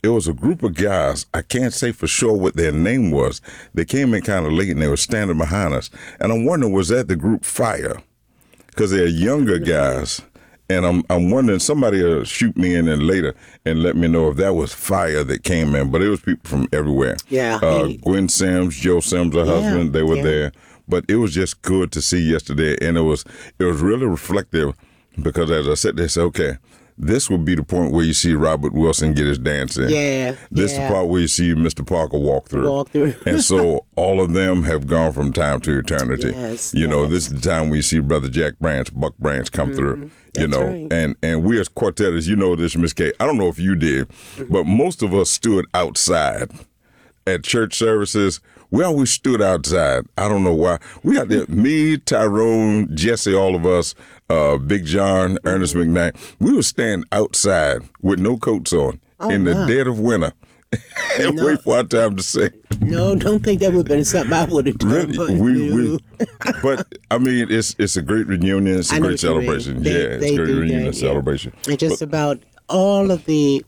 it was a group of guys. I can't say for sure what their name was. They came in kind of late and they were standing behind us. And I'm wondering, was that the group Fire? Because they're younger guys. And I'm wondering, somebody will shoot me in and later and let me know if that was Fire that came in. But it was people from everywhere. Yeah. Gwen Sims, Joe Sims, her husband, they were there. But it was just good to see yesterday. And it was really reflective because as I said, they said, okay, this will be the point where you see Robert Wilson get his dance in. Yeah. This is the part where you see Mr. Parker walk through. And so all of them have gone from time to eternity. Yes, you know, this is the time where you see Brother Jack Branch, Buck Branch come through. You know, right. and we as quartetters, you know this, Miss Kay. I don't know if you did, but most of us stood outside at church services. We always stood outside. I don't know why. We got there, me, Tyrone, Jesse, all of us, Big John, Ernest McKnight. We would stand outside with no coats on in the dead of winter and wait for our time to sing. No, don't think that would have been something I would have done. Really? But I mean, it's a great reunion. It's a great celebration. It's a great reunion celebration. And just about all of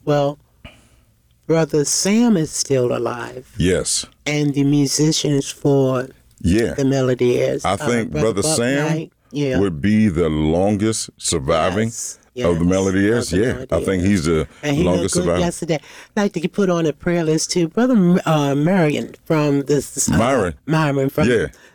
Brother Sam is still alive. Yes. And the musicians for the Melodies. I think Brother Sam would be the longest surviving of the Melodies. I think he's the longest surviving. Yesterday, I'd like to put on a prayer list too. Brother Marion from this. Myron from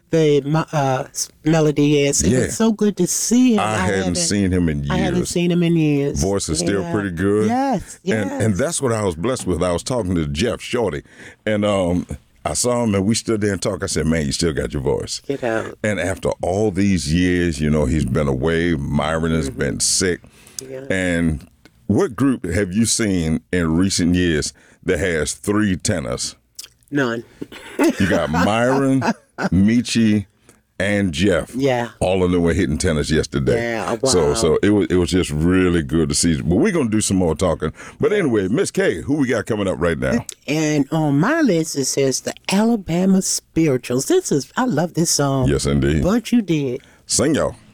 the Melodies. It was so good to see him. I hadn't seen him in years. Voice is still pretty good. Yes. And that's what I was blessed with. I was talking to Jeff Shorty, and I saw him and we stood there and talked. I said, man, you still got your voice. Get out. And after all these years, you know, he's been away. Myron has been sick. Yeah. And what group have you seen in recent years that has 3 tenors? None. You got Myron, Michi, and Jeff. Yeah. All of them were hitting tenors yesterday. Yeah, wow. So it was just really good to see. But we're going to do some more talking. But anyway, Miss Kay, who we got coming up right now? And on my list, it says the Alabama Spirituals. I love this song. Yes, indeed. But you did. Sing, y'all.